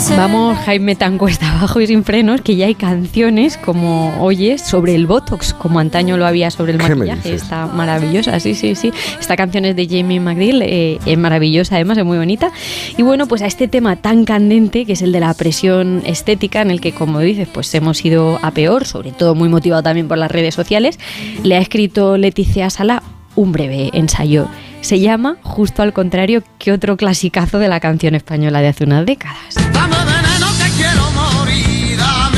Vamos, Jaime, tan cuesta abajo y sin frenos que ya hay canciones como Oyes sobre el Botox, como antaño lo había sobre el maquillaje. Está maravillosa, sí. Esta canción es de Jamie McGill, es maravillosa, además es muy bonita. Y bueno, pues a este tema tan candente, que es el de la presión estética, en el que, como dices, pues hemos ido a peor, sobre todo muy motivado también por las redes sociales, le ha escrito Leticia Sala un breve ensayo. Se llama Justo al contrario que otro clasicazo de la canción española de hace unas décadas. Dame veneno que quiero morir, dame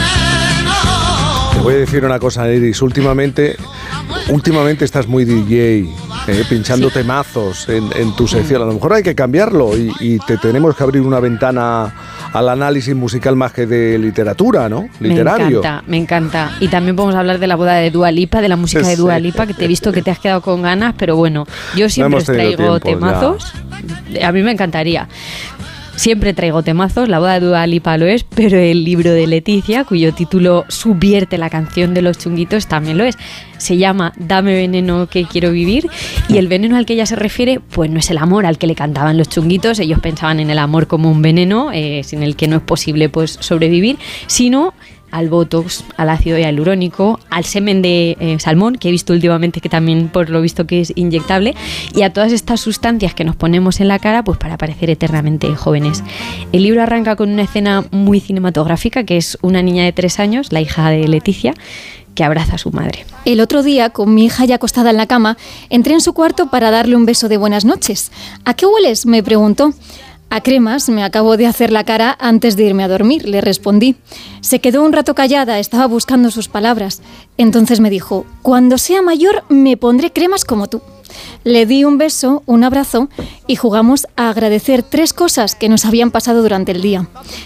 veneno. Te voy a decir una cosa, Iris, últimamente estás muy DJ, pinchando temazos en tu sección. A lo mejor hay que cambiarlo y te tenemos que abrir una ventana al análisis musical más que de literatura, ¿no? Literario. Me encanta. Y también podemos hablar de la boda de Dua Lipa, de la música de Dua Lipa, que te he visto que te has quedado con ganas, pero bueno, yo siempre os traigo temazos. Ya. A mí me encantaría. Siempre traigo temazos, la boda de Dua Lipa lo es, pero el libro de Leticia, cuyo título subvierte la canción de los Chunguitos, también lo es. Se llama Dame veneno que quiero vivir, y el veneno al que ella se refiere pues no es el amor al que le cantaban los Chunguitos. Ellos pensaban en el amor como un veneno sin el que no es posible pues sobrevivir, sino al botox, al ácido hialurónico, al semen de salmón, que he visto últimamente que también por lo visto que es inyectable, y a todas estas sustancias que nos ponemos en la cara pues para parecer eternamente jóvenes. El libro arranca con una escena muy cinematográfica, que es una niña de 3 años, la hija de Leticia, que abraza a su madre. El otro día, con mi hija ya acostada en la cama, entré en su cuarto para darle un beso de buenas noches. ¿A qué hueles?, me preguntó. A cremas, me acabo de hacer la cara antes de irme a dormir, le respondí. Se quedó un rato callada, estaba buscando sus palabras. Entonces me dijo, cuando sea mayor me pondré cremas como tú. Le di un beso, un abrazo y jugamos a agradecer 3 cosas que nos habían pasado durante el día.